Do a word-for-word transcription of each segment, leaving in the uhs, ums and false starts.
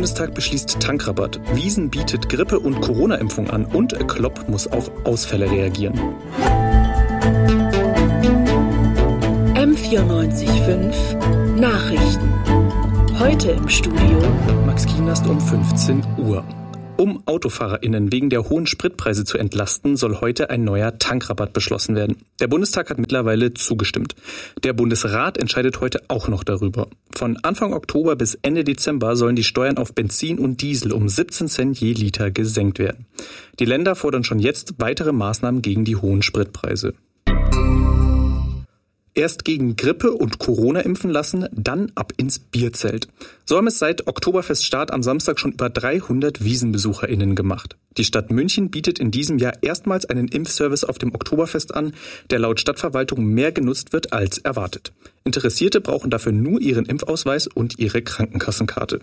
Bundestag beschließt Tankrabatt. Wiesn bietet Grippe- und Corona-Impfung an und Klopp muss auf Ausfälle reagieren. M vierundneunzig Komma fünf Nachrichten. Heute im Studio Max Kienast um fünfzehn Uhr. Um AutofahrerInnen wegen der hohen Spritpreise zu entlasten, soll heute ein neuer Tankrabatt beschlossen werden. Der Bundestag hat mittlerweile zugestimmt. Der Bundesrat entscheidet heute auch noch darüber. Von Anfang Oktober bis Ende Dezember sollen die Steuern auf Benzin und Diesel um siebzehn Cent je Liter gesenkt werden. Die Länder fordern schon jetzt weitere Maßnahmen gegen die hohen Spritpreise. Erst gegen Grippe und Corona impfen lassen, dann ab ins Bierzelt. So haben es seit Oktoberfeststart am Samstag schon über dreihundert WiesnbesucherInnen gemacht. Die Stadt München bietet in diesem Jahr erstmals einen Impfservice auf dem Oktoberfest an, der laut Stadtverwaltung mehr genutzt wird als erwartet. Interessierte brauchen dafür nur ihren Impfausweis und ihre Krankenkassenkarte.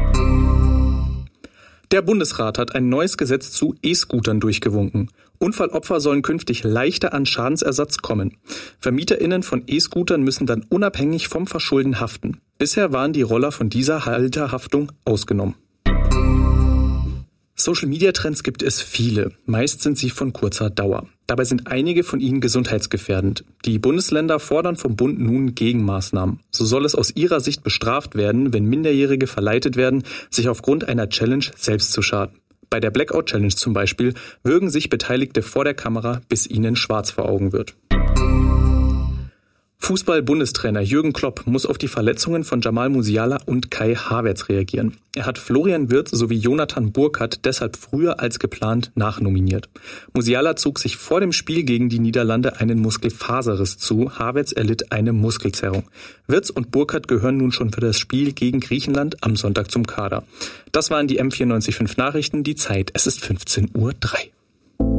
Der Bundesrat hat ein neues Gesetz zu E-Scootern durchgewunken. Unfallopfer sollen künftig leichter an Schadensersatz kommen. VermieterInnen von E-Scootern müssen dann unabhängig vom Verschulden haften. Bisher waren die Roller von dieser Halterhaftung ausgenommen. Social-Media-Trends gibt es viele. Meist sind sie von kurzer Dauer. Dabei sind einige von ihnen gesundheitsgefährdend. Die Bundesländer fordern vom Bund nun Gegenmaßnahmen. So soll es aus ihrer Sicht bestraft werden, wenn Minderjährige verleitet werden, sich aufgrund einer Challenge selbst zu schaden. Bei der Blackout-Challenge zum Beispiel würgen sich Beteiligte vor der Kamera, bis ihnen schwarz vor Augen wird. Fußball-Bundestrainer Jürgen Klopp muss auf die Verletzungen von Jamal Musiala und Kai Havertz reagieren. Er hat Florian Wirtz sowie Jonathan Burkhardt deshalb früher als geplant nachnominiert. Musiala zog sich vor dem Spiel gegen die Niederlande einen Muskelfaserriss zu, Havertz erlitt eine Muskelzerrung. Wirtz und Burkhardt gehören nun schon für das Spiel gegen Griechenland am Sonntag zum Kader. Das waren die M vierundneunzig Komma fünf Nachrichten, die Zeit, es ist fünfzehn Uhr drei.